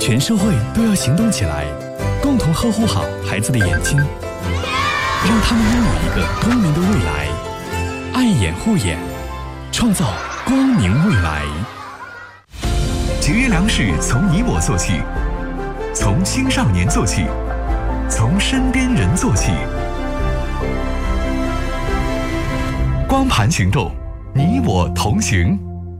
全社会都要行动起来，共同呵护好孩子的眼睛，让他们拥有一个光明的未来。爱眼护眼，创造光明未来。 节约粮食从你我做起，从青少年做起，从身边人做起。光盘行动，你我同行。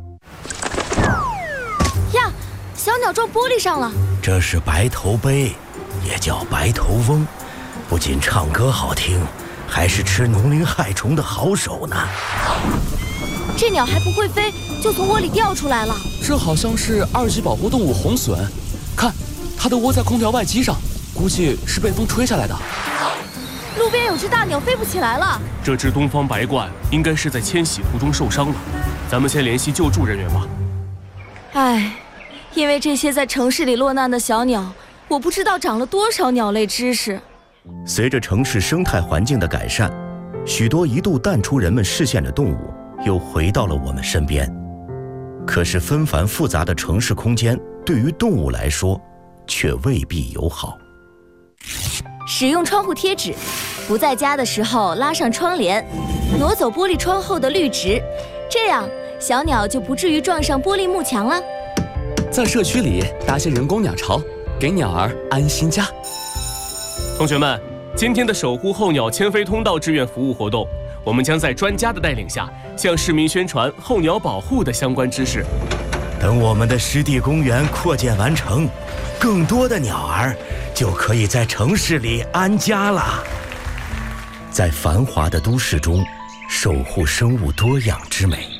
呀，小鸟撞玻璃上了。 这是白头鹎，也叫白头翁，不仅唱歌好听，还是吃农林害虫的好手呢。 这鸟还不会飞，就从窝里掉出来了。 这好像是2级保护动物红隼，看，它的窝在空调外机上，估计是被风吹下来的。 路边有只大鸟飞不起来了。 这只东方白鹳应该是在迁徙途中受伤了，咱们先联系救助人员吧。 唉，因为这些在城市里落难的小鸟，我不知道长了多少鸟类知识。 随着城市生态环境的改善，许多一度淡出人们视线的动物又回到了我们身边。可是纷繁复杂的城市空间对于动物来说却未必友好。 使用窗户贴纸，不在家的时候拉上窗帘，挪走玻璃窗后的绿植，这样小鸟就不至于撞上玻璃幕墙了。 在社区里搭些人工鸟巢，给鸟儿安心家。 同学们，今天的守护候鸟迁飞通道志愿服务活动，我们将在专家的带领下，向市民宣传候鸟保护的相关知识。 等我们的湿地公园扩建完成，更多的鸟儿就可以在城市里安家了。在繁华的都市中，守护生物多样之美。